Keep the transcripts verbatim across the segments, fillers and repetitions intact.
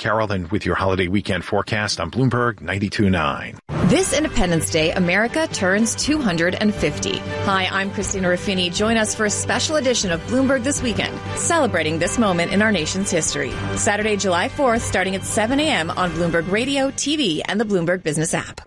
Carrollton with your holiday weekend forecast on Bloomberg ninety-two point nine. This Independence Day, America turns two hundred fifty. Hi, I'm Christina Ruffini. Join us for a special edition of Bloomberg This Weekend, celebrating this moment in our nation's history. Saturday, July fourth, starting at seven a.m. on Bloomberg Radio, T V, and the Bloomberg Business app.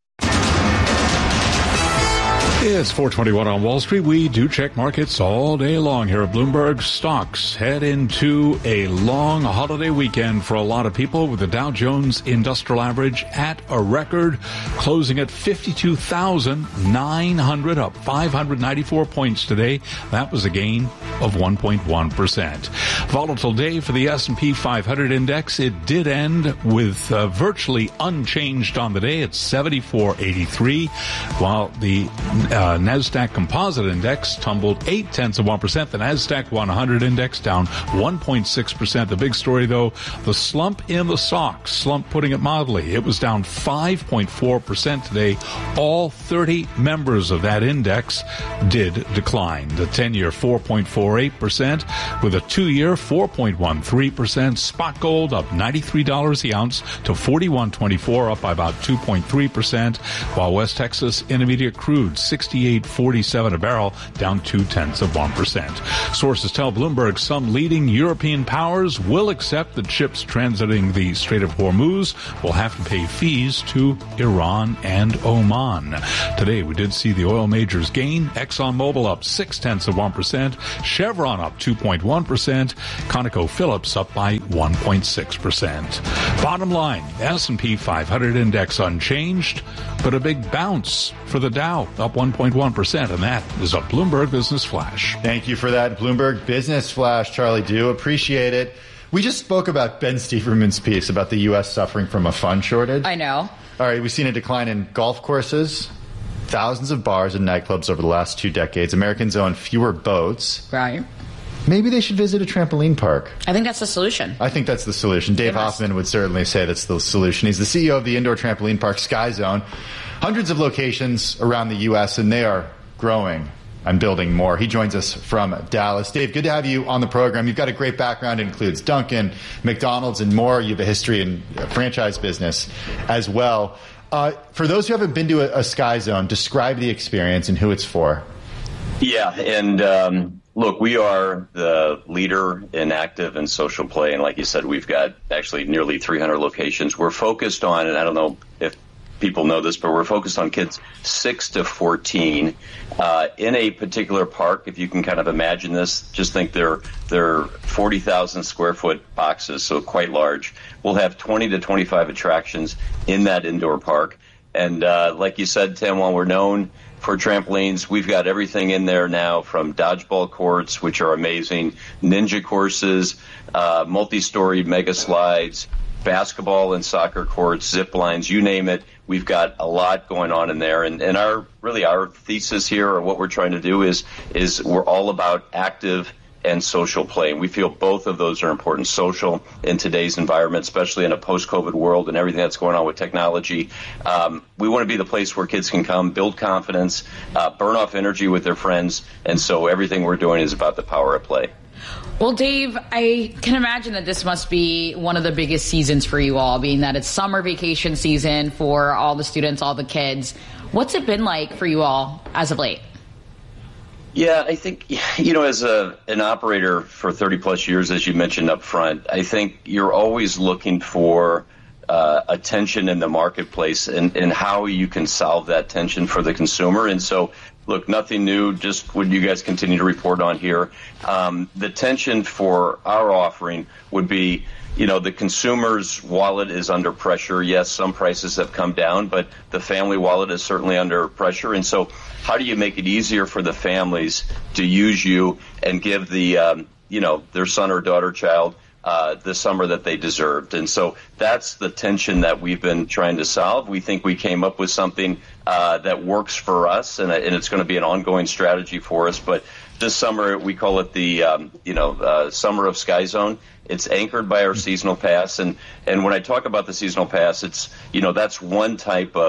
It's four twenty-one on Wall Street. We do check markets all day long here at Bloomberg. Stocks head into a long holiday weekend for a lot of people, with the Dow Jones Industrial Average at a record, closing at fifty-two thousand nine hundred, up five hundred ninety-four points today. That was a gain of one point one percent. Volatile day for the S and P five hundred index. It did end with uh, virtually unchanged on the day at seventy-four eighty-three, while the Uh, NASDAQ Composite Index tumbled eight tenths of one percent. The NASDAQ one hundred Index down one point six percent. The big story, though, the slump in the S O X, slump putting it mildly. It was down five point four percent today. All thirty members of that index did decline. The ten-year four point four eight percent, with a two-year four point one three percent. Spot gold up ninety-three dollars the ounce to forty-one twenty-four, up by about two point three percent, while West Texas Intermediate crude sixty-eight forty-seven a barrel, down two-tenths of one percent. Sources tell Bloomberg some leading European powers will accept that ships transiting the Strait of Hormuz will have to pay fees to Iran and Oman. Today, we did see the oil majors gain. ExxonMobil up six-tenths of one percent. Chevron up two point one percent. ConocoPhillips up by one point six percent. Bottom line, S and P five hundred index unchanged, but a big bounce for the Dow, up one point one percent, and that is a Bloomberg Business Flash. Thank you for that Bloomberg Business Flash, Charlie. Do appreciate it. We just spoke about Ben Steverman's piece about the U S suffering from a fund shortage. I know. All right, we've seen a decline in golf courses, thousands of bars and nightclubs over the last two decades. Americans own fewer boats. Right. Maybe they should visit a trampoline park. I think that's the solution. I think that's the solution. Dave Hoffman would certainly say that's the solution. He's the C E O of the indoor trampoline park Sky Zone. Hundreds of locations around the U S, and they are growing and building more. He joins us from Dallas. Dave, good to have you on the program. You've got a great background. It includes Dunkin', McDonald's, and more. You have a history in franchise business as well. Uh, for those who haven't been to a, a Sky Zone, describe the experience and who it's for. Yeah, and um, look, we are the leader in active and social play, and like you said, we've got actually nearly three hundred locations. We're focused on, and I don't know if people know this, but we're focused on kids six to fourteen uh, in a particular park. If you can kind of imagine this, just think they're they're forty thousand square foot boxes, so quite large. We'll have twenty to twenty-five attractions in that indoor park. And uh, like you said, Tim, while we're known for trampolines, we've got everything in there now, from dodgeball courts, which are amazing, ninja courses, uh, multi-story mega slides, basketball and soccer courts, zip lines, you name it. We've got a lot going on in there. And, and our really our thesis here, or what we're trying to do, is is we're all about active and social play. And we feel both of those are important. Social in today's environment, especially in a post-COVID world and everything that's going on with technology. Um, we want to be the place where kids can come, build confidence, uh, burn off energy with their friends. And so everything we're doing is about the power of play. Well, Dave, I can imagine that this must be one of the biggest seasons for you all, being that it's summer vacation season for all the students, all the kids. What's it been like for you all as of late? Yeah, I think, you know, as a an operator for thirty plus years, as you mentioned up front, I think you're always looking for uh, a tension in the marketplace and, and how you can solve that tension for the consumer. And so, look, nothing new, just what you guys continue to report on here. Um, the tension for our offering would be, you know, the consumer's wallet is under pressure. Yes, some prices have come down, but the family wallet is certainly under pressure. And so how do you make it easier for the families to use you and give the, um, you know, their son or daughter child uh, the summer that they deserved? And so that's the tension that we've been trying to solve. We think we came up with something uh, that works for us, and, and it's going to be an ongoing strategy for us. But this summer, we call it the, um, you know, uh, Summer of Sky Zone. It's anchored by our seasonal pass. And, and when I talk about the seasonal pass, it's, you know, that's one type of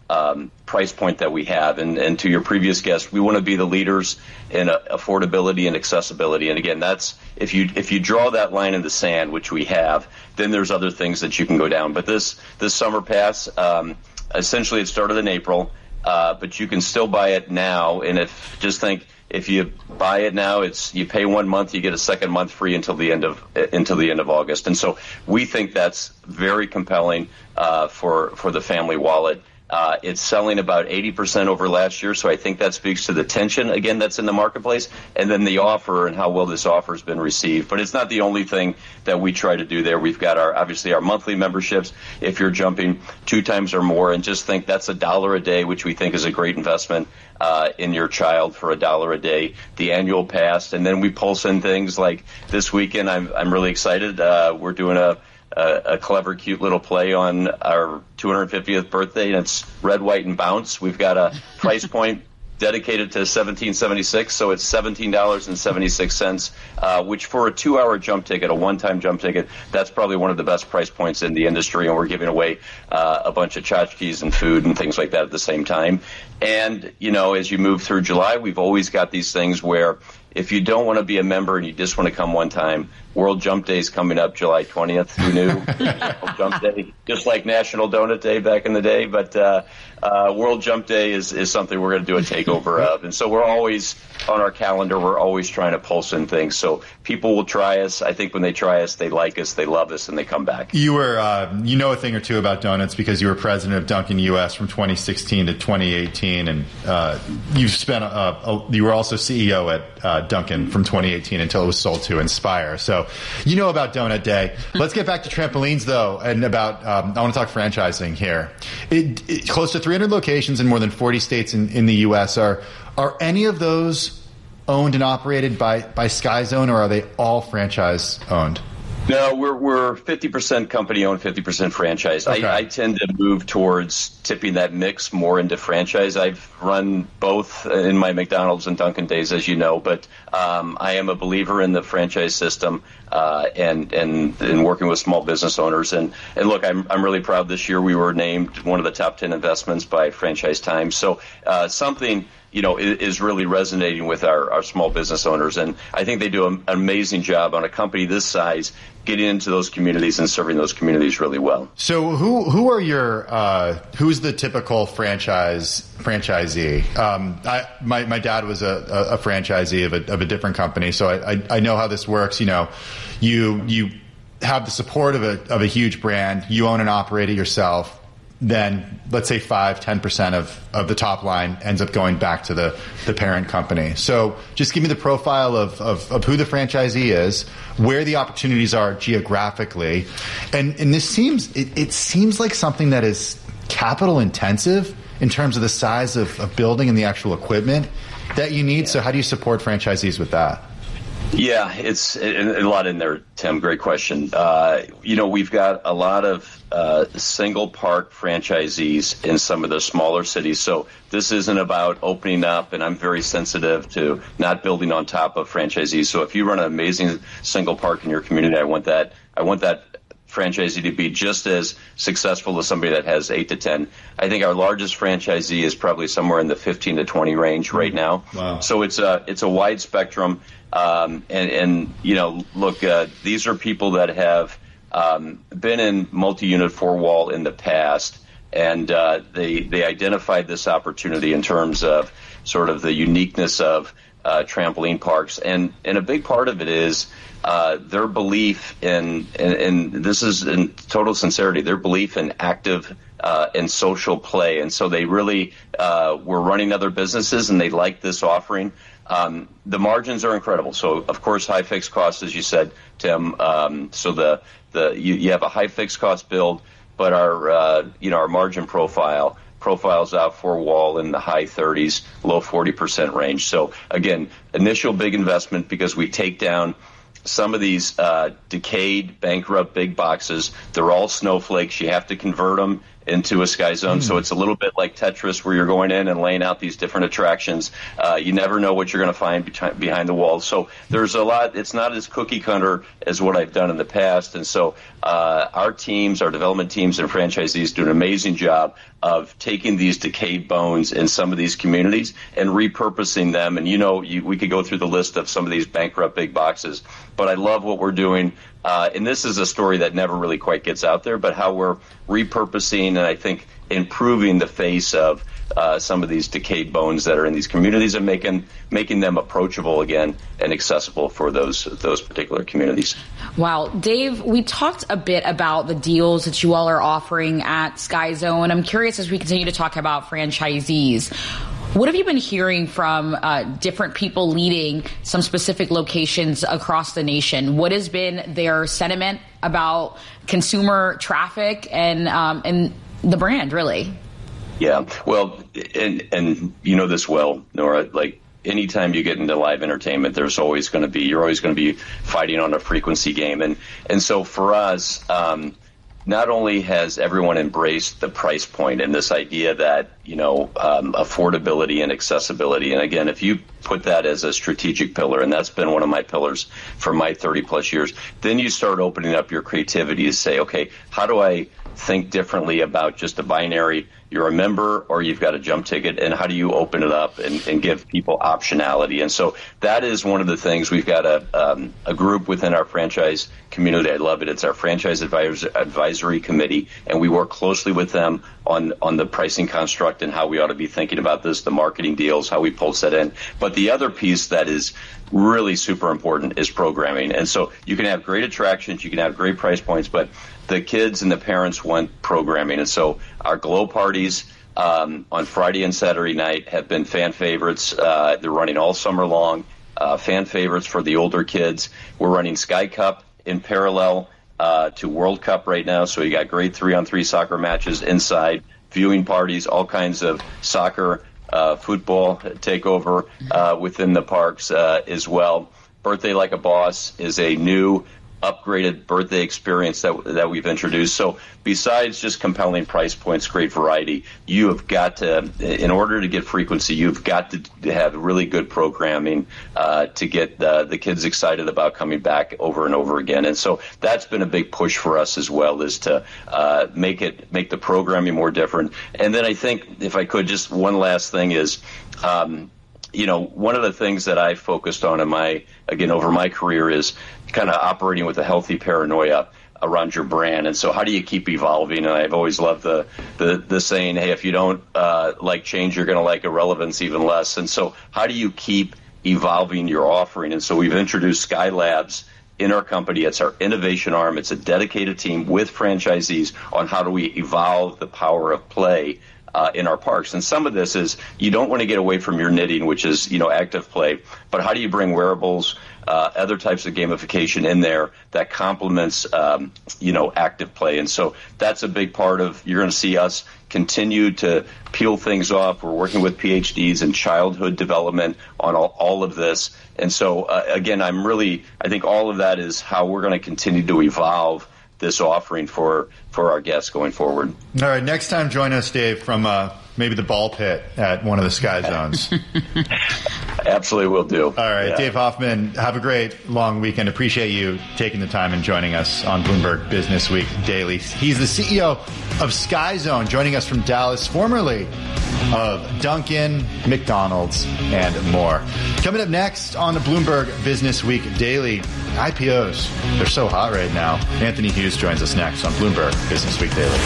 um, price point that we have. And, and to your previous guest, we want to be the leaders in uh, affordability and accessibility. And again, that's if you if you draw that line in the sand, which we have, then there's other things that you can go down. But this this summer pass, um, essentially, it started in April, uh, but you can still buy it now. And if just think. If you buy it now, it's you pay one month, you get a second month free until the end of until the end of August, and so we think that's very compelling uh, for for the family wallet. Uh, it's selling about eighty percent over last year, so I think that speaks to the tension, again, that's in the marketplace, and then the offer and how well this offer has been received. But it's not the only thing that we try to do there. We've got our obviously our monthly memberships, if you're jumping two times or more, and just think that's a dollar a day, which we think is a great investment uh, in your child for a dollar a day, the annual pass, and then we pulse in things like this weekend. I'm, I'm really excited. Uh, we're doing a A, a clever, cute little play on our two hundred fiftieth birthday, and it's Red, White, and Bounce. We've got a price point dedicated to seventeen seventy-six, so it's seventeen dollars and seventy-six cents, uh, which for a two-hour jump ticket, a one-time jump ticket, that's probably one of the best price points in the industry, and we're giving away uh, a bunch of tchotchkes and food and things like that at the same time. And, you know, as you move through July, we've always got these things where if you don't want to be a member and you just want to come one time, World Jump Day is coming up July twentieth. Who knew? World Jump Day, just like National Donut Day back in the day. But uh, uh, World Jump Day is, is something we're going to do a takeover of. And so we're always on our calendar. We're always trying to pulse in things. So people will try us. I think when they try us, they like us, they love us, and they come back. You were, uh, you know a thing or two about donuts because you were president of Dunkin' U S from twenty sixteen to twenty eighteen. And uh, you've spent, a, a, you were also C E O at uh, Dunkin' from twenty eighteen until it was sold to Inspire. So you know about Donut Day. Let's get back to trampolines, though, and about, um, I want to talk franchising here. It, it, close to three hundred locations in more than forty states in, in the U S. Are are any of those owned and operated by, by SkyZone, or are they all franchise owned? No, we're we're fifty percent company owned, fifty percent franchise. Okay. I, I tend to move towards tipping that mix more into franchise. I've run both in my McDonald's and Dunkin' days, as you know, but um, I am a believer in the franchise system uh, and and and working with small business owners. And and look, I'm I'm really proud this year we were named one of the top ten investments by Franchise Times. So uh, something. you know, is really resonating with our, our small business owners. And I think they do an amazing job on a company this size, getting into those communities and serving those communities really well. So who who are your, uh, who's the typical franchise franchisee? Um, I, my, my dad was a, a franchisee of a, of a different company, so I, I, I know how this works. You know, you, you have the support of a, of a huge brand, you own and operate it yourself. Then let's say five, ten percent of, of the top line ends up going back to the, the parent company. So just give me the profile of, of, of who the franchisee is, where the opportunities are geographically. And, and this seems, it, it seems like something that is capital intensive in terms of the size of, of building and the actual equipment that you need. So how do you support franchisees with that? Yeah, it's a lot in there, Tim. Great question. Uh, you know, we've got a lot of uh, single park franchisees in some of the smaller cities. So this isn't about opening up, and I'm very sensitive to not building on top of franchisees. So if you run an amazing single park in your community, I want that. I want that franchisee to be just as successful as somebody that has eight to ten. I think our largest franchisee is probably somewhere in the fifteen to twenty range right now. Wow. So it's a it's a wide spectrum. Um, and, and, you know, look, uh, these are people that have um, been in multi-unit four-wall in the past, and uh, they they identified this opportunity in terms of sort of the uniqueness of uh, trampoline parks. And, and a big part of it is uh, their belief in, and, and this is in total sincerity, their belief in active uh, and social play. And so they really uh, were running other businesses, and they liked this offering. Um, the margins are incredible. So, of course, high fixed costs, as you said, Tim. Um, so the the you, you have a high fixed cost build, but our uh, you know our margin profile profiles out four wall in the high thirties, low forty percent range. So again, initial big investment because we take down some of these uh, decayed, bankrupt big boxes. They're all snowflakes. You have to convert them into a Sky Zone. Mm. So it's a little bit like Tetris, where you're going in and laying out these different attractions. Uh, you never know what you're going to find be- behind the walls. So there's a lot. It's not as cookie cutter as what I've done in the past. And so uh, our teams, our development teams and franchisees do an amazing job of taking these decayed bones in some of these communities and repurposing them. And, you know, you, we could go through the list of some of these bankrupt big boxes, but I love what we're doing. Uh, and this is a story that never really quite gets out there, but how we're repurposing and I think improving the face of uh, some of these decayed bones that are in these communities and making making them approachable again and accessible for those those particular communities. Wow. Dave, we talked a bit about the deals that you all are offering at Sky Zone. I'm curious, as we continue to talk about franchisees, what have you been hearing from uh, different people leading some specific locations across the nation? What has been their sentiment about consumer traffic and um, and the brand, really? Yeah, well, and and you know this well, Nora, like anytime you get into live entertainment, there's always going to be, you're always going to be fighting on a frequency game. And, and so for us, um, not only has everyone embraced the price point and this idea that, you know, um, affordability and accessibility. And again, if you put that as a strategic pillar, and that's been one of my pillars for my thirty plus years, then you start opening up your creativity to say, okay, how do I think differently about just a binary, you're a member or you've got a jump ticket, and how do you open it up and, and give people optionality? And so that is one of the things. We've got a um, a group within our franchise community. I love it. It's our franchise advisor, advisory committee, and we work closely with them on, on the pricing construct and how we ought to be thinking about this, the marketing deals, how we pulse that in. But the other piece that is really super important is programming. And so you can have great attractions, you can have great price points, but the kids and the parents want programming. And so our glow parties um, on Friday and Saturday night have been fan favorites. Uh, they're running all summer long, uh, fan favorites for the older kids. We're running Sky Cup in parallel uh, to World Cup right now. So you got great three-on-three soccer matches inside, viewing parties, all kinds of soccer, uh, football takeover uh, within the parks uh, as well. Birthday Like a Boss is a new upgraded birthday experience that that we've introduced. So besides just compelling price points, great variety, you have got to, in order to get frequency, you've got to have really good programming uh, to get the, the kids excited about coming back over and over again. And so that's been a big push for us as well, is to uh, make it make the programming more different. And then I think, if I could, just one last thing is, um, you know, one of the things that I focused on in my, again, over my career is kind of operating with a healthy paranoia around your brand. And so how do you keep evolving? And I've always loved the, the, the saying, hey, if you don't uh, like change, you're going to like irrelevance even less. And so how do you keep evolving your offering? And so we've introduced Sky Labs in our company. It's our innovation arm. It's a dedicated team with franchisees on how do we evolve the power of play Uh, in our parks. And some of this is, you don't want to get away from your knitting, which is, you know, active play, but how do you bring wearables, uh, other types of gamification in there that complements, um, you know, active play. And so that's a big part of, you're going to see us continue to peel things off. We're working with P H Ds in childhood development on all, all of this. And so, uh, again, I'm really, I think all of that is how we're going to continue to evolve this offering for, for our guests going forward. All right, next time join us, Dave, from uh, maybe the ball pit at one of the Sky Zones. Absolutely will do. All right, yeah. Dave Hoffman, have a great long weekend. Appreciate you taking the time and joining us on Bloomberg Business Week Daily. He's the C E O of Sky Zone, joining us from Dallas, formerly of Dunkin', McDonald's, and more. Coming up next on the Bloomberg Business Week Daily, I P Os, they're so hot right now. Anthony Hughes joins us next on Bloomberg Business Week Daily.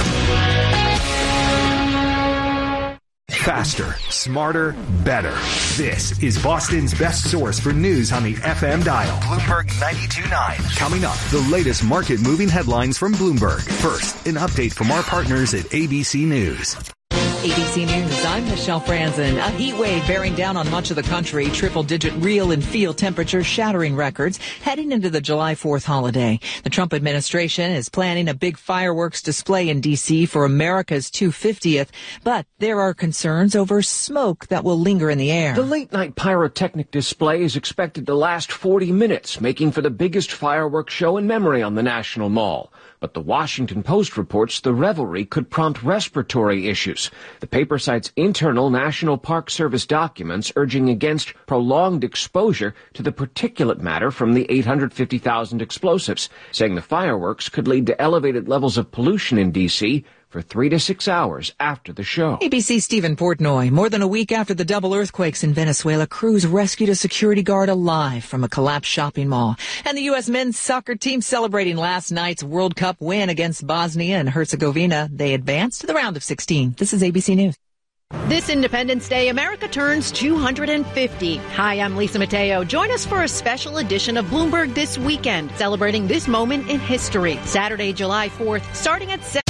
Faster, smarter, better. This is Boston's best source for news on the F M dial. Bloomberg ninety-two point nine. Coming up, the latest market-moving headlines from Bloomberg. First, an update from our partners at A B C News. A B C News, I'm Michelle Franzen. A heat wave bearing down on much of the country, triple-digit real and field temperatures shattering records heading into the July fourth holiday. The Trump administration is planning a big fireworks display in D C for America's two hundred fiftieth, but there are concerns over smoke that will linger in the air. The late-night pyrotechnic display is expected to last forty minutes, making for the biggest fireworks show in memory on the National Mall. but the Washington Post reports the revelry could prompt respiratory issues. The paper cites internal National Park Service documents urging against prolonged exposure to the particulate matter from the eight hundred fifty thousand explosives, saying the fireworks could lead to elevated levels of pollution in D C for three to six hours after the show. A B C's Stephen Portnoy. More than a week after the double earthquakes in Venezuela, crews rescued a security guard alive from a collapsed shopping mall. And the U S men's soccer team celebrating last night's World Cup win against Bosnia and Herzegovina. They advanced to the round of sixteen. This is A B C News. This Independence Day, America turns two hundred fifty. Hi, I'm Lisa Mateo. Join us for a special edition of Bloomberg This Weekend, celebrating this moment in history. Saturday, July fourth, starting at seven.